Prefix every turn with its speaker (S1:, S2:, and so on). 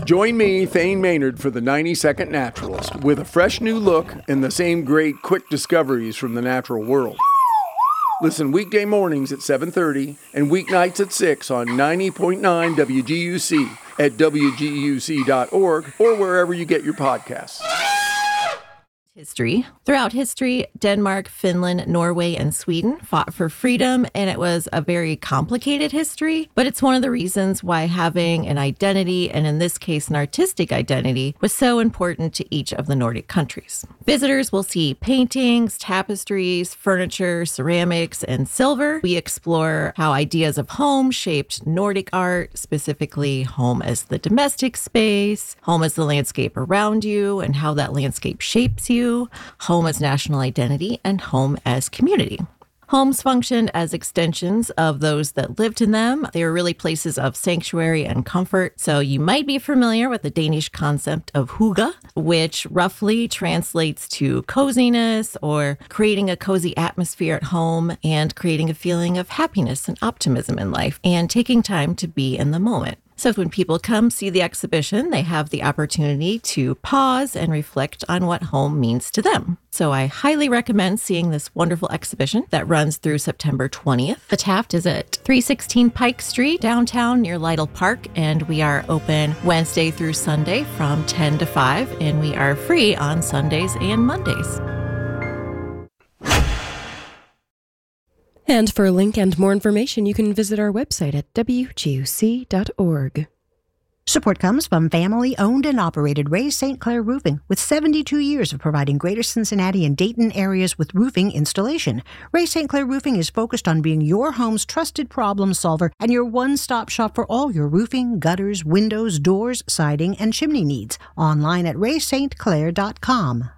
S1: Join me, Thane Maynard, for the 90-Second Naturalist, with a fresh new look and the same great quick discoveries from the natural world. Listen weekday mornings at 7:30 and weeknights at 6 on 90.9 WGUC at WGUC.org or wherever you get your podcasts.
S2: History. Throughout history, Denmark, Finland, Norway, and Sweden fought for freedom, and it was a very complicated history, but it's one of the reasons why having an identity, and in this case, an artistic identity, was so important to each of the Nordic countries. Visitors will see paintings, tapestries, furniture, ceramics, and silver. We explore how ideas of home shaped Nordic art, specifically home as the domestic space, home as the landscape around you, and how that landscape shapes you, home as national identity, and home as community. Homes functioned as extensions of those that lived in them. They were really places of sanctuary and comfort. So you might be familiar with the Danish concept of hygge, which roughly translates to coziness or creating a cozy atmosphere at home and creating a feeling of happiness and optimism in life and taking time to be in the moment. So when people come see the exhibition, they have the opportunity to pause and reflect on what home means to them. So I highly recommend seeing this wonderful exhibition that runs through September 20th. The Taft is at 316 Pike Street, downtown near Lytle Park, and we are open Wednesday through Sunday from 10 to 5, and we are free on Sundays and Mondays.
S3: And for a link and more information, you can visit our website at WGUC.org.
S4: Support comes from family-owned and operated Ray St. Clair Roofing, with 72 years of providing Greater Cincinnati and Dayton areas with roofing installation. Ray St. Clair Roofing is focused on being your home's trusted problem solver and your one-stop shop for all your roofing, gutters, windows, doors, siding, and chimney needs. Online at raystclair.com.